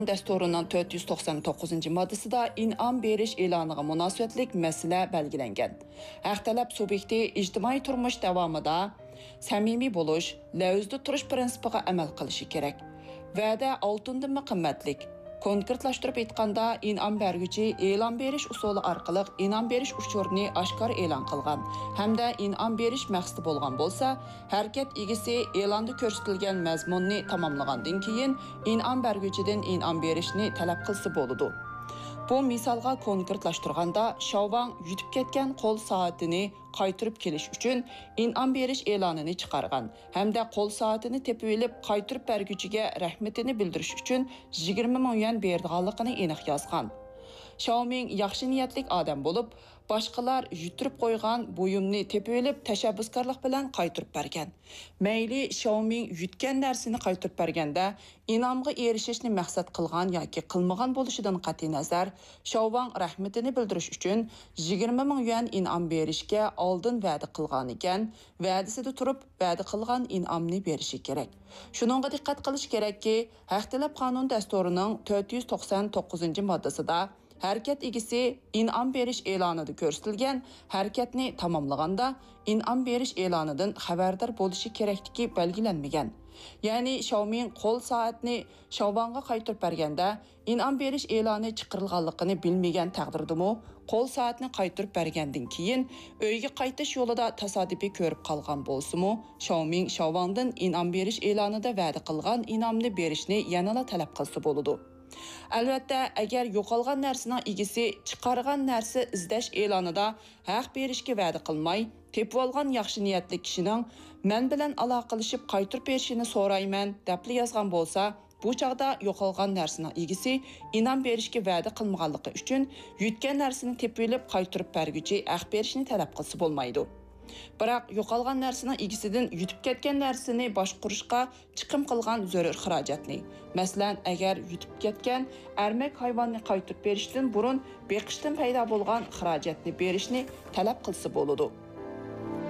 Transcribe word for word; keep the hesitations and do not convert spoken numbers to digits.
Dasturunun dört yüz to'qson to'qqizinchi moddasida in'om berish e'loniga munosabatlik masala belgilangan. Haq talab subyekti ijtimoiy turmush davomida samimiy bo'lish, lavzda turish prinsipiga amal qilishi kerak. Va'da oltindan qimmatlik. Konkretlashtirib aytganda, in'om berguvchi e'lon berish usuli orqali in'om berish uchurini oshkor e'lon qilgan hamda in'om berish maqsadi bo'lgan bo'lsa, harakat egasi e'londa ko'rsatilgan mazmunni tamomlagandan keyin in'om berguvchidan in'om berishni talab qilsa bo'ladi. Bu misolga konkretlashtirganda, Xiaowang yutib ketgan qo'l soatini qaytirib kelish uchun in'om berish e'lonini chiqargan hamda qo'l soatini tepib olib qaytirib berguvchiga rahmatini bildirish uchun yigirma ming yuan berganligini aniq yozgan. Xiaoming yaxshi niyatlik odam bo'lib, boshqalar yutirib qo'ygan buyumni tepib olib tashabbuskorlik bilan qaytirib bergan. Mayli Xiaoming yutgan narsani qaytirib berganda in'omga erishishni maqsad qilgan yoki qilmagan bo'lishidan qat'iy nazar, Xiaowang rahmatini bildirish uchun yigirma ming yuan in'om berishga oldin va'da qilgan ekan, va'dasida turib va'da qilgan in'omni berishi kerak. Shuningga diqqat qilish kerakki, Haq talab qonun dasturining dört yüz to'qson to'qqizinchi moddasida harakat egasi in'om berish e'lonida ko'rsatilgan harakatni tamomlaganda in'om berish e'lonidan xabardor bo'lishi kerakligi belgilanmagan. Ya'ni Xiaoming qo'l soatni Xiaowangga qaytirib berganda in'om berish e'loni chiqarilganligini bilmagan taqdirdami, qo'l soatni qaytirib bergandan keyin uyga qaytish yo'lida tasodifiy ko'rib qolgan bo'lsa-mu, Xiaoming Xiaowangdan in'om berish e'lonida va'da qilgan in'omni berishni yanada talab qilsa bo'ladi. Albatta, agar yo'qolgan narsaning egasi chiqargan narsa izlash e'lonida haq berishga va'da qilmay, tepib olgan yaxshi niyatli kishining men bilan aloqalashib qaytirib berishini so'rayman deb yozgan bo'lsa, bu chaqda yo'qolgan narsaning egasi in'om berishga va'da qilmaganligi uchun yutgan narsani tepib olib qaytirib berguvchi haq berishni talab qilsa bo'lmaydi. Biroq yo'qolgan narsaning egasidan yutib ketgan narsani boshqurishga chiqim qilgan zarur xarajatni, masalan, agar yutib ketgan ermak hayvonni qaytirib berishdan burun beqishdan paydo bo'lgan xarajatni berishni talab qilsa bo'ladi.